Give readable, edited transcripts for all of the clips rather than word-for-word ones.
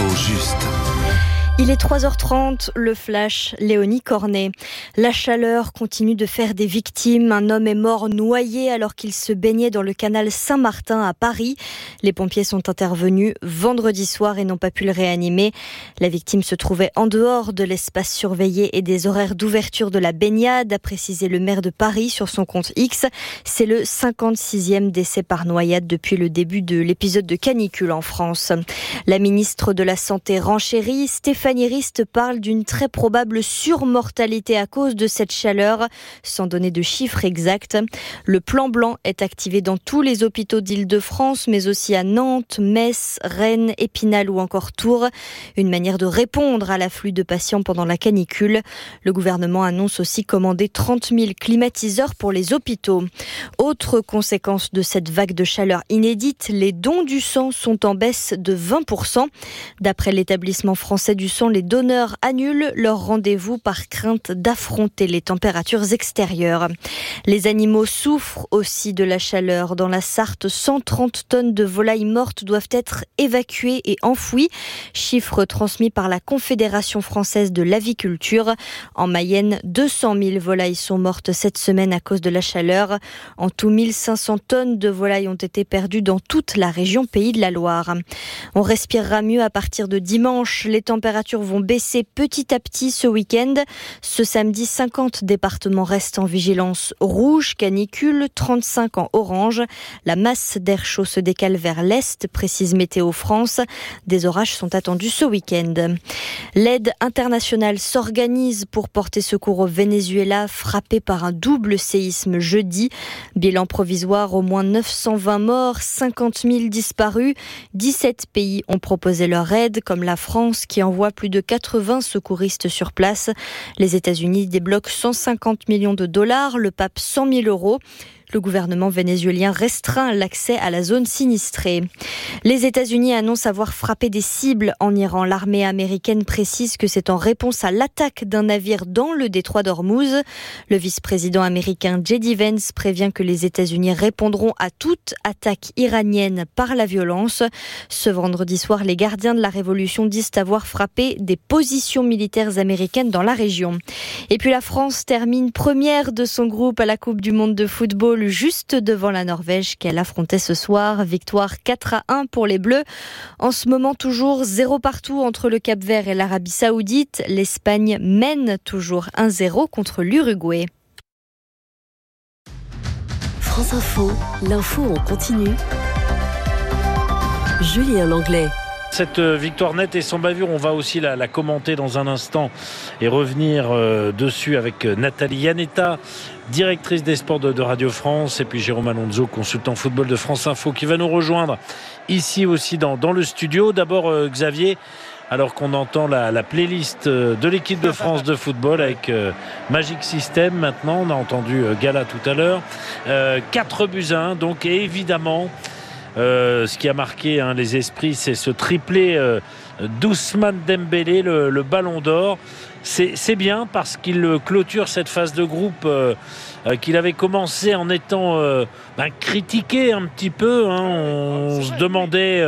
L'info juste. Il est 3h30, le flash, Léonie Cornet. La chaleur continue de faire des victimes. Un homme est mort noyé alors qu'il se baignait dans le canal Saint-Martin à Paris. Les pompiers sont intervenus vendredi soir et n'ont pas pu le réanimer. La victime se trouvait en dehors de l'espace surveillé et des horaires d'ouverture de la baignade, a précisé le maire de Paris sur son compte X. C'est le 56e décès par noyade depuis le début de l'épisode de canicule en France. La ministre de la Santé renchérit. Stéphanie Rist parle d'une très probable surmortalité à cause de cette chaleur, sans donner de chiffres exacts. Le plan blanc est activé dans tous les hôpitaux d'Île-de-France, mais aussi à Nantes, Metz, Rennes, Épinal ou encore Tours. Une manière de répondre à l'afflux de patients pendant la canicule. Le gouvernement annonce aussi commander 30 000 climatiseurs pour les hôpitaux. Autre conséquence de cette vague de chaleur inédite, les dons du sang sont en baisse de 20%. D'après l'établissement français du sang, les donneurs annulent leur rendez-vous par crainte d'affronter les températures extérieures. Les animaux souffrent aussi de la chaleur. Dans la Sarthe, 130 tonnes de volailles mortes doivent être évacuées et enfouies. Chiffre transmis par la Confédération française de l'aviculture. En Mayenne, 200 000 volailles sont mortes cette semaine à cause de la chaleur. En tout, 1500 tonnes de volailles ont été perdues dans toute la région Pays de la Loire. On respirera mieux à partir de dimanche. Les températures vont baisser petit à petit ce week-end. Ce samedi, 50 départements restent en vigilance rouge, canicule, 35 en orange. La masse d'air chaud se décale vers l'est, précise Météo France. Des orages sont attendus ce week-end. L'aide internationale s'organise pour porter secours au Venezuela, frappé par un double séisme jeudi. Bilan provisoire, au moins 920 morts, 50 000 disparus. 17 pays ont proposé leur aide, comme la France qui envoie plus de 80 secouristes sur place. Les États-Unis débloquent 150 millions de dollars, le pape 100 000 euros. Le gouvernement vénézuélien restreint l'accès à la zone sinistrée. Les États-Unis annoncent avoir frappé des cibles en Iran. L'armée américaine précise que c'est en réponse à l'attaque d'un navire dans le détroit d'Ormuz. Le vice-président américain J.D. Vance prévient que les États-Unis répondront à toute attaque iranienne par la violence. Ce vendredi soir, les gardiens de la révolution disent avoir frappé des positions militaires américaines dans la région. Et puis la France termine première de son groupe à la Coupe du Monde de football, juste devant la Norvège qu'elle affrontait ce soir. Victoire 4-1 pour les Bleus. En ce moment, toujours 0 partout entre le Cap-Vert et l'Arabie Saoudite. L'Espagne mène toujours 1-0 contre l'Uruguay. France Info, l'info en continu. Julien Langlais. Cette victoire nette et sans bavure, on va aussi la commenter dans un instant et revenir dessus avec Nathalie Yanetta, directrice des sports de Radio France, et puis Jérôme Alonso, consultant football de France Info, qui va nous rejoindre ici aussi dans le studio. D'abord Xavier, alors qu'on entend la playlist de l'équipe de France de football avec Magic System maintenant, on a entendu Gala tout à l'heure, 4-1, donc, et évidemment ce qui a marqué les esprits, c'est ce triplé d'Ousmane Dembélé, le ballon d'or. C'est bien parce qu'il clôture cette phase de groupe qu'il avait commencé en étant critiqué un petit peu. On se demandait,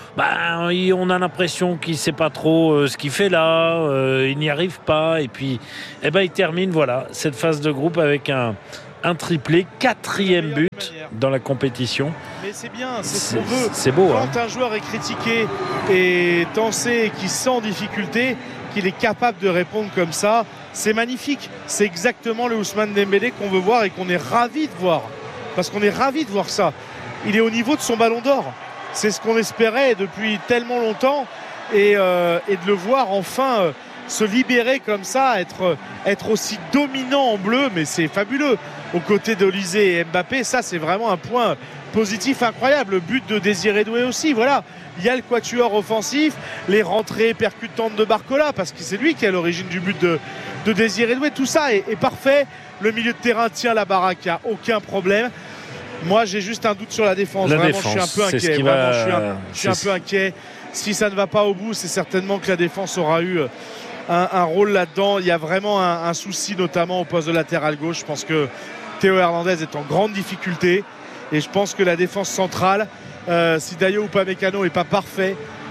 on a l'impression qu'il ne sait pas trop ce qu'il fait là, il n'y arrive pas. Et puis, il termine cette phase de groupe avec un triplé, 4e but dans la compétition. Mais c'est bien, c'est ce qu'on veut. C'est beau. Quand un joueur est critiqué et tensé et qui sent en difficulté, qu'il est capable de répondre comme ça, c'est magnifique. C'est exactement le Ousmane Dembélé qu'on veut voir et qu'on est ravis de voir. Parce qu'on est ravis de voir ça. Il est au niveau de son ballon d'or. C'est ce qu'on espérait depuis tellement longtemps. Et de le voir enfin se libérer comme ça, être aussi dominant en bleu, mais c'est fabuleux. Aux côtés d'Olysée et Mbappé, ça c'est vraiment un point positif incroyable. Le but de Désiré Doué aussi, voilà. Il y a le quatuor offensif, les rentrées percutantes de Barcola, parce que c'est lui qui est à l'origine du but de Désiré Doué. Tout ça est parfait. Le milieu de terrain tient la baraque, il n'y a aucun problème. Moi j'ai juste un doute sur la défense. Vraiment, je suis un peu inquiet. Je suis un peu inquiet. Si ça ne va pas au bout, c'est certainement que la défense aura eu un rôle là-dedans. Il y a vraiment un souci, notamment au poste de latéral gauche. Je pense que Théo Hernandez est en grande difficulté et je pense que la défense centrale, si Dayo Upamecano n'est pas parfait,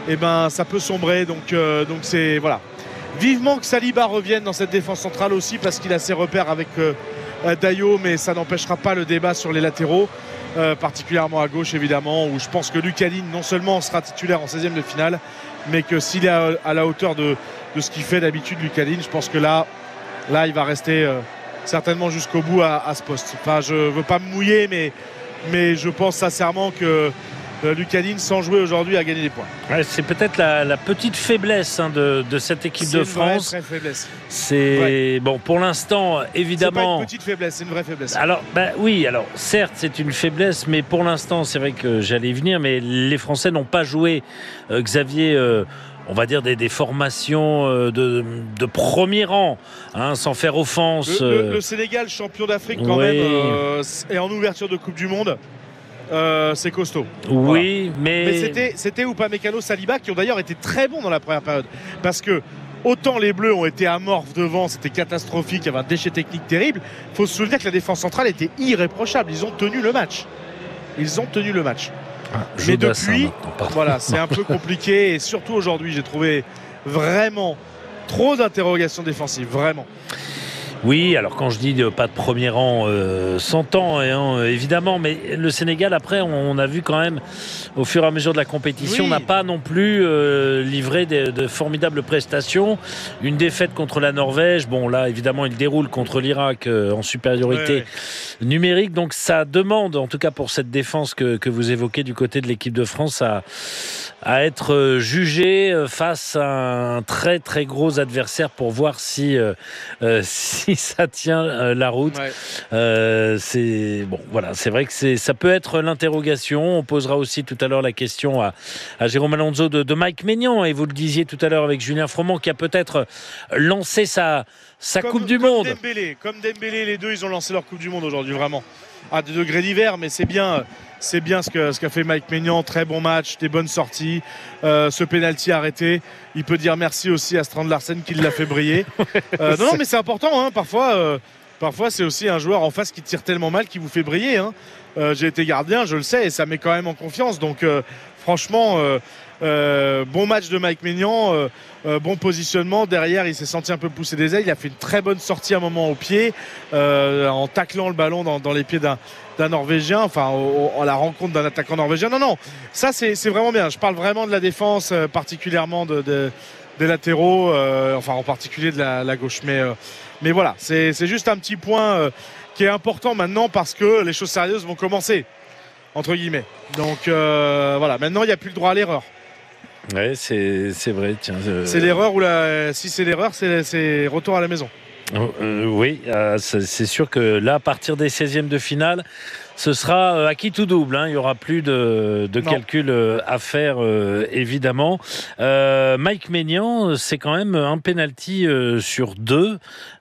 ça peut sombrer. Donc c'est voilà. Vivement que Saliba revienne dans cette défense centrale aussi, parce qu'il a ses repères avec Dayo, mais ça n'empêchera pas le débat sur les latéraux, particulièrement à gauche évidemment, où je pense que Lucas Digne non seulement sera titulaire en 16e de finale, mais que s'il est à la hauteur de ce qu'il fait d'habitude, Lucas Digne, je pense que là il va rester certainement jusqu'au bout à ce poste. Enfin, je ne veux pas me mouiller, mais je pense sincèrement que Lucas Digne, sans jouer aujourd'hui, a gagné des points. Ouais, c'est peut-être la petite faiblesse de cette équipe de France. C'est une vraie faiblesse. C'est bon pour l'instant, évidemment. C'est pas une petite faiblesse, c'est une vraie faiblesse. Alors, oui, alors certes, c'est une faiblesse, mais pour l'instant, c'est vrai que j'allais y venir, mais les Français n'ont pas joué, Xavier. On va dire des formations de premier rang, sans faire offense. Le Sénégal, champion d'Afrique quand même, et en ouverture de Coupe du Monde. C'est costaud. Oui, voilà. mais c'était Upamecano, Saliba qui ont d'ailleurs été très bons dans la première période, parce que autant les Bleus ont été amorphes devant, c'était catastrophique, il y avait un déchet technique terrible. Il faut se souvenir que la défense centrale était irréprochable. Ils ont tenu le match. Mais depuis, voilà, c'est un peu compliqué, et surtout aujourd'hui, j'ai trouvé vraiment trop d'interrogations défensives, vraiment. Oui, alors quand je dis pas de premier rang, s'entend évidemment, mais le Sénégal, après, on a vu quand même, au fur et à mesure de la compétition, n'a pas non plus livré de formidables prestations. Une défaite contre la Norvège, bon là, évidemment, il déroule contre l'Irak en supériorité numérique, donc ça demande, en tout cas pour cette défense que vous évoquez du côté de l'équipe de France, à être jugé face à un très très gros adversaire pour voir si ça tient la route. C'est bon, voilà, c'est vrai que ça peut être l'interrogation. On posera aussi tout à l'heure la question à Jérôme Alonso de Mike Maignan, et vous le disiez tout à l'heure avec Julien Froment, qui a peut-être lancé sa Coupe du Monde. Comme Dembélé, les deux, ils ont lancé leur Coupe du Monde aujourd'hui, vraiment. À des degrés divers, mais c'est bien ce qu'a fait Mike Maignan. Très bon match, des bonnes sorties, ce pénalty arrêté. Il peut dire merci aussi à Strand Larsen qui l'a fait briller. Non, mais c'est important, parfois c'est aussi un joueur en face qui tire tellement mal qu'il vous fait briller. J'ai été gardien, je le sais, et ça met quand même en confiance. Donc franchement, bon match de Mike Maignan, bon positionnement. Derrière, il s'est senti un peu pousser des ailes. Il a fait une très bonne sortie à un moment au pied, en taclant le ballon dans les pieds d'un Norvégien, enfin à la rencontre d'un attaquant norvégien. Non, ça c'est vraiment bien. Je parle vraiment de la défense, particulièrement des latéraux, enfin en particulier de la gauche. Mais voilà, c'est juste un petit point qui est important maintenant, parce que les choses sérieuses vont commencer, entre guillemets. Donc voilà, maintenant il n'y a plus le droit à l'erreur. Ouais, c'est vrai. Tiens, c'est l'erreur, si c'est l'erreur, c'est retour à la maison. Oui, c'est sûr que là, à partir des 16e de finale, ce sera acquis tout double. Il n'y aura plus de calcul à faire, évidemment. Mike Maignan, c'est quand même un penalty sur 2.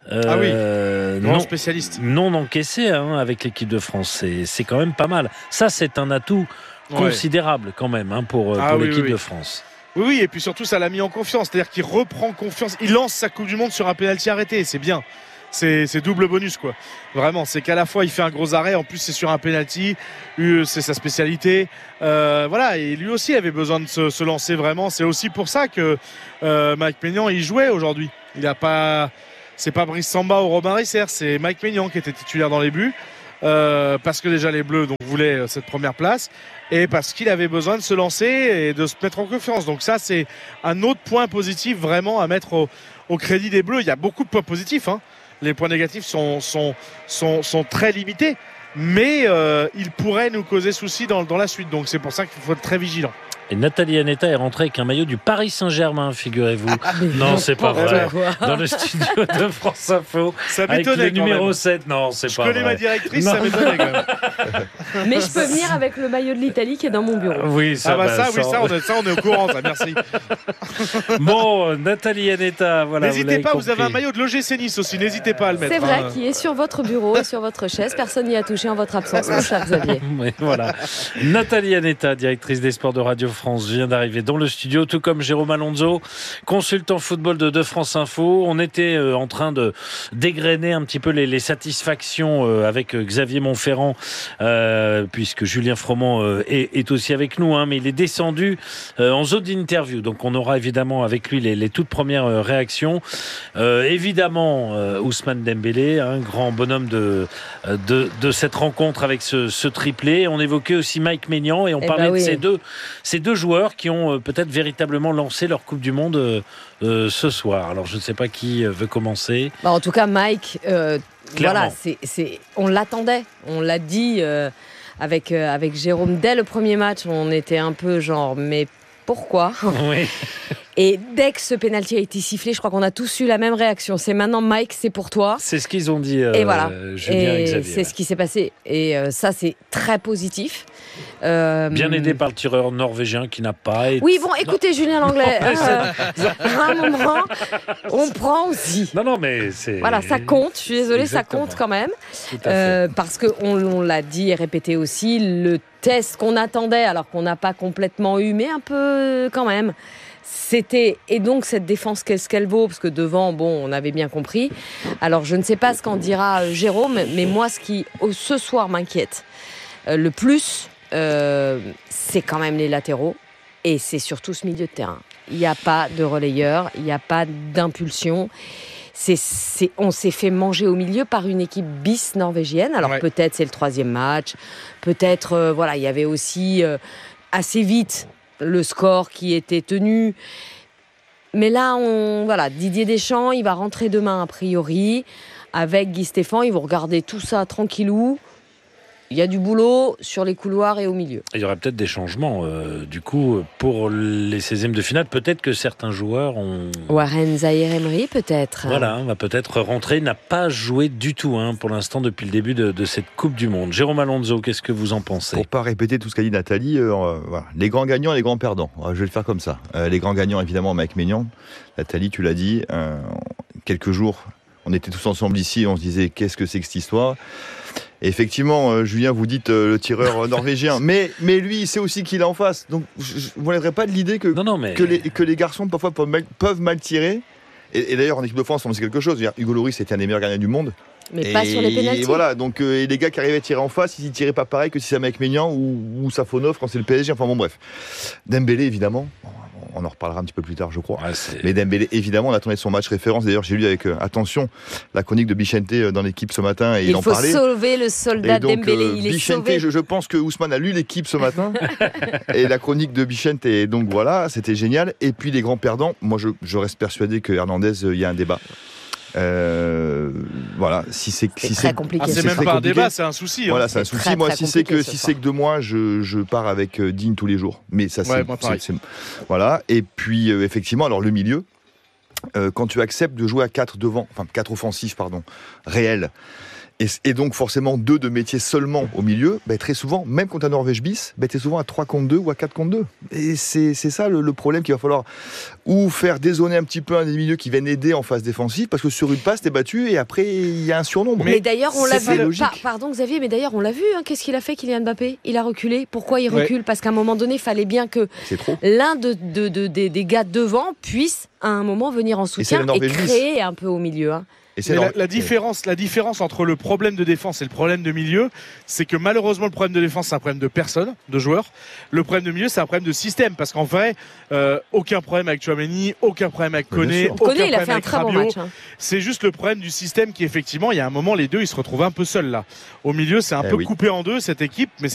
Grand spécialiste. Non encaissé avec l'équipe de France. C'est quand même pas mal. Ça, c'est un atout considérable quand même pour l'équipe de France. Oui, et puis surtout, ça l'a mis en confiance. C'est-à-dire qu'il reprend confiance. Il lance sa Coupe du Monde sur un pénalty arrêté. C'est bien. C'est double bonus, quoi. Vraiment, c'est qu'à la fois, il fait un gros arrêt. En plus, c'est sur un pénalty. C'est sa spécialité. Voilà. Et lui aussi avait besoin de se lancer vraiment. C'est aussi pour ça que Mike Maignan, il jouait aujourd'hui. C'est pas Brice Samba ou Robin Risser. C'est Mike Maignan qui était titulaire dans les buts. Parce que déjà les Bleus voulaient cette première place, et parce qu'il avait besoin de se lancer et de se mettre en confiance. Donc ça, c'est un autre point positif vraiment à mettre au crédit des Bleus. Il y a beaucoup de points positifs. Les points négatifs sont très limités, mais ils pourraient nous causer souci dans la suite. Donc c'est pour ça qu'il faut être très vigilant. Et Nathalie Aneta est rentrée avec un maillot du Paris Saint-Germain, figurez-vous. Non, c'est pas vrai. Dans le studio de France Info. Ça m'étonnait. Avec le numéro 7. Non, c'est pas vrai. Je connais ma directrice, ça m'étonnait quand même. Mais je peux venir avec le maillot de l'Italie qui est dans mon bureau. Oui, ça, on est au courant, ça, merci. Bon, Nathalie Aneta, voilà. N'hésitez pas, vous avez un maillot de l'OGC Nice aussi, n'hésitez pas à le mettre. C'est vrai, qui est sur votre bureau et sur votre chaise. Personne n'y a touché en votre absence, mon cher Xavier. Oui, voilà. Nathalie Aneta, directrice des sports de Radio France. France vient d'arriver dans le studio, tout comme Jérôme Alonso, consultant football de France Info. On était en train de dégrainer un petit peu les satisfactions avec Xavier Monferrand, puisque Julien Froment est aussi avec nous, mais il est descendu en zone d'interview. Donc on aura évidemment avec lui les toutes premières réactions. Évidemment, Ousmane Dembélé, un grand bonhomme de cette rencontre avec ce triplé. On évoquait aussi Mike Maignan et on parlait de ces deux joueurs qui ont peut-être véritablement lancé leur Coupe du Monde ce soir. Alors je ne sais pas qui veut commencer. En tout cas, Mike, voilà, on l'attendait, on l'a dit avec Jérôme dès le premier match. On était un peu genre, mais pourquoi ? Oui. Et dès que ce pénalty a été sifflé, je crois qu'on a tous eu la même réaction. C'est maintenant, Mike, c'est pour toi. C'est ce qu'ils ont dit, et voilà. Julien et Xavier. C'est ce qui s'est passé. Et ça, c'est très positif. Bien aidé par le tireur norvégien qui n'a pas été... Oui, bon, écoutez, Julien Langlais, à un moment, on prend aussi. Non, mais c'est... Voilà, ça compte. Je suis désolée, Exactement. ça compte quand même. Tout à fait. Parce qu'on l'a dit et répété aussi, le test qu'on attendait, alors qu'on n'a pas complètement eu, mais un peu quand même... C'était, et donc cette défense, qu'est-ce qu'elle vaut ? Parce que devant, on avait bien compris. Alors je ne sais pas ce qu'en dira Jérôme, mais moi ce qui ce soir m'inquiète le plus, c'est quand même les latéraux et c'est surtout ce milieu de terrain. Il n'y a pas de relayeur, il n'y a pas d'impulsion. On s'est fait manger au milieu par une équipe bis norvégienne. Alors peut-être c'est le 3e match, peut-être il y avait aussi assez vite le score qui était tenu. Mais là, Didier Deschamps, il va rentrer demain a priori avec Guy Stéphane. Ils vont regarder tout ça tranquillou. Il y a du boulot sur les couloirs et au milieu. Il y aurait peut-être des changements, du coup, pour les 16e de finale. Peut-être que certains joueurs ont... Warren Zaïre-Emery, peut-être. Voilà, on va peut-être rentrer. Il n'a pas joué du tout, pour l'instant, depuis le début de cette Coupe du Monde. Jérôme Alonso, qu'est-ce que vous en pensez ? Pour pas répéter tout ce qu'a dit Nathalie, voilà. Les grands gagnants et les grands perdants. Je vais le faire comme ça. Les grands gagnants, évidemment, Mike Maignan. Nathalie, tu l'as dit. Quelques jours, on était tous ensemble ici, on se disait, qu'est-ce que c'est que cette histoire ? Et effectivement, Julien, vous dites le tireur norvégien, mais lui, il sait aussi qu'il est en face. Donc, je ne m'enlèverai pas de l'idée que les garçons, parfois, peuvent mal tirer. Et d'ailleurs, en équipe de France, on sait quelque chose. Hugo Lloris était un des meilleurs gardiens du monde. Mais pas sur les pénaltys. Voilà, donc et les gars qui arrivaient à tirer en face, ils ne tiraient pas pareil que si c'est Mike Maignan ou Safonov quand c'est le PSG. Enfin bon, bref. Dembélé, évidemment. On en reparlera un petit peu plus tard, je crois. Mais Dembélé, évidemment, on attendait son match référence. D'ailleurs, j'ai lu avec attention la chronique de Bichente dans l'équipe ce matin et il en parlait. Il faut sauver le soldat Dembélé. Il est Bichente, sauvé. Je pense que Ousmane a lu l'équipe ce matin et la chronique de Bichente. Et donc voilà, c'était génial. Et puis les grands perdants, moi je reste persuadé que Hernandez, il y a un débat. Voilà, c'est très compliqué. C'est même pas un débat, c'est un souci. Voilà, c'est un souci. Très, moi, très si c'est que 2 mois, je pars avec Digne tous les jours. Mais ça, c'est voilà. Et puis, effectivement, alors le milieu, quand tu acceptes de jouer à 4 devant, enfin 4 offensifs, réels. Et donc forcément 2 de métier seulement au milieu, très souvent, même contre un Norvège bis, t'es souvent à 3 contre 2 ou à 4 contre 2. Et c'est ça le problème qu'il va falloir ou faire dézoner un petit peu un des milieux qui viennent aider en phase défensive, parce que sur une passe t'es battu et après il y a un surnombre. Mais d'ailleurs on l'a vu, pardon Xavier, mais d'ailleurs on l'a vu, qu'est-ce qu'il a fait Kylian Mbappé ? Il a reculé. Pourquoi il recule ? Parce qu'à un moment donné, il fallait bien que l'un des gars devant puisse à un moment venir en soutien et créer un peu au milieu. Et la différence entre le problème de défense et le problème de milieu, c'est que malheureusement le problème de défense c'est un problème de personne, de joueurs. Le problème de milieu c'est un problème de système, parce qu'en vrai aucun problème avec Tchouaméni, aucun problème avec Koné, aucun problème il a fait un avec très Rabiot. bon match. C'est juste le problème du système qui effectivement il y a un moment les deux ils se retrouvent un peu seuls là. Au milieu c'est un peu coupé en deux cette équipe, mais